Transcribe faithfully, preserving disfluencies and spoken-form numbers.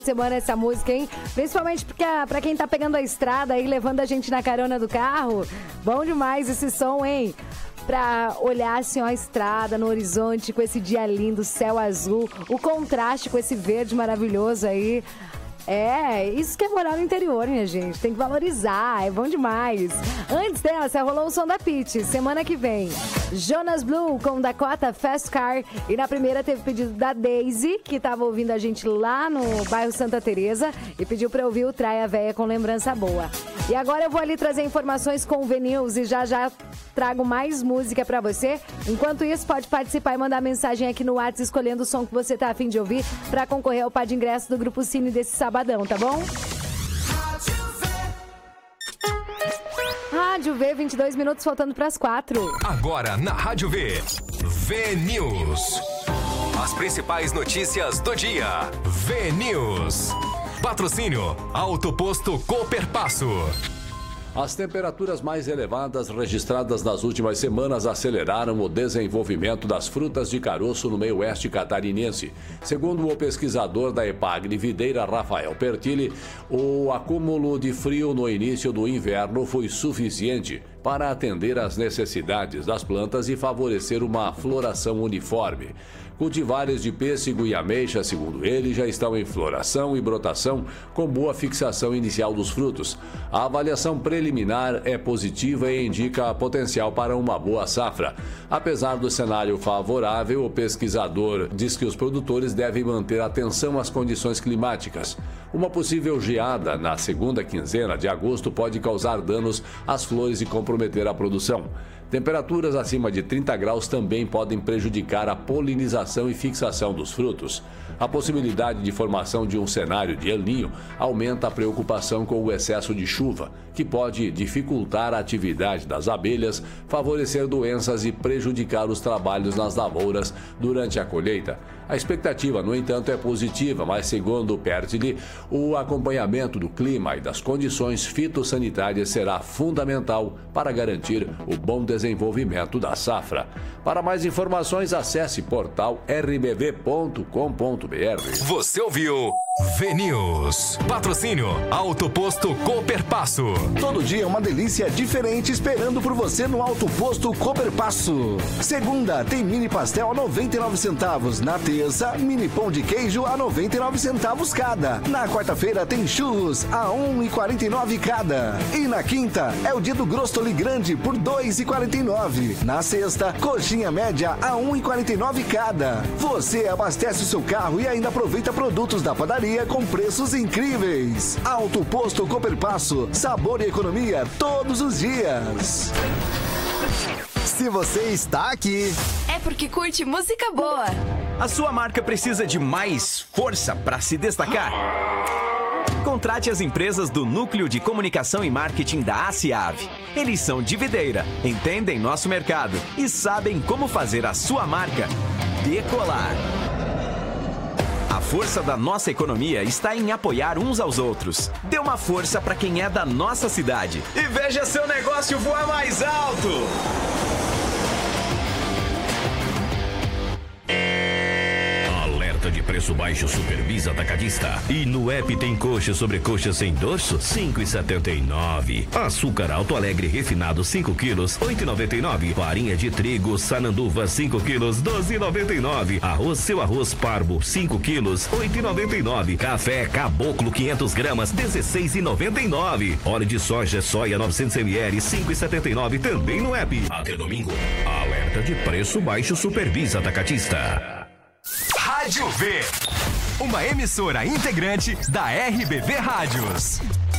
semana essa música, hein? Principalmente porque pra quem tá pegando a estrada aí, levando a gente na carona do carro. Bom demais esse som, hein? Pra olhar assim ó, a estrada no horizonte com esse dia lindo, céu azul, o contraste com esse verde maravilhoso aí. É, isso que é morar no interior, minha gente. Tem que valorizar, é bom demais. Antes dessa, rolou o som da Pitty. Semana que vem, Jonas Blue com Dakota Fast Car. E na primeira teve pedido da Daisy, que tava ouvindo a gente lá no bairro Santa Teresa e pediu pra ouvir o Traia Véia com Lembrança Boa. E agora eu vou ali trazer informações com o V-News e já já trago mais música pra você. Enquanto isso, pode participar e mandar mensagem aqui no WhatsApp escolhendo o som que você tá a fim de ouvir pra concorrer ao par de ingresso do Grupo Cine desse sabadão, tá bom? Rádio V, vinte e dois minutos faltando pras quatro. Agora na Rádio V, V-News. As principais notícias do dia. V-News. Patrocínio Auto Posto Cooperpasso. As temperaturas mais elevadas registradas nas últimas semanas aceleraram o desenvolvimento das frutas de caroço no meio oeste catarinense. Segundo o pesquisador da Epagri Videira, Rafael Pertilli, o acúmulo de frio no início do inverno foi suficiente para atender às necessidades das plantas e favorecer uma floração uniforme. Cultivares de pêssego e ameixa, segundo ele, já estão em floração e brotação com boa fixação inicial dos frutos. A avaliação preliminar é positiva e indica potencial para uma boa safra. Apesar do cenário favorável, o pesquisador diz que os produtores devem manter atenção às condições climáticas. Uma possível geada na segunda quinzena de agosto pode causar danos às flores e comprometer a produção. Temperaturas acima de trinta graus também podem prejudicar a polinização e fixação dos frutos. A possibilidade de formação de um cenário de El Niño aumenta a preocupação com o excesso de chuva, que pode dificultar a atividade das abelhas, favorecer doenças e prejudicar os trabalhos nas lavouras durante a colheita. A expectativa, no entanto, é positiva, mas segundo Pertilli, o acompanhamento do clima e das condições fitossanitárias será fundamental para garantir o bom desenvolvimento da safra. Para mais informações, acesse portal r b v ponto com ponto b r. Você ouviu V-News. Patrocínio Auto Posto Cooperpasso. Todo dia uma delícia diferente esperando por você no Auto Posto Cooperpasso. Segunda, tem mini pastel a noventa e nove centavos. Na terça, mini pão de queijo a noventa e nove centavos cada. Na quarta-feira tem churros a um real e quarenta e nove cada. E na quinta, é o dia do Grostoli grande por dois reais e quarenta e nove. Na sexta, coxinha média a um real e quarenta e nove cada. Você abastece o seu carro e ainda aproveita produtos da padaria com preços incríveis. Auto Posto Cooperpasso, sabor e economia todos os dias. Se você está aqui, é porque curte música boa. A sua marca precisa de mais força para se destacar. Contrate as empresas do Núcleo de Comunicação e Marketing da ACIAV. Eles são de videira, entendem nosso mercado e sabem como fazer a sua marca decolar. A força da nossa economia está em apoiar uns aos outros. Dê uma força para quem é da nossa cidade e veja seu negócio voar mais alto. De preço baixo Superbis Atacadista. E no app tem coxa sobre coxa sem dorso, cinco reais e setenta e nove. Açúcar Alto Alegre refinado cinco quilos, oito reais e noventa e nove. Farinha de trigo Sananduva cinco quilos, doze reais e noventa e nove. Arroz Seu Arroz Parbo cinco quilos, oito reais e noventa e nove. Café Caboclo quinhentas gramas, dezesseis reais e noventa e nove. Óleo de soja Soia novecentos mililitros, cinco reais e setenta e nove também no app. Até domingo. Alerta de preço baixo Superbis Atacadista. Rádio V, uma emissora integrante da R B V Rádios.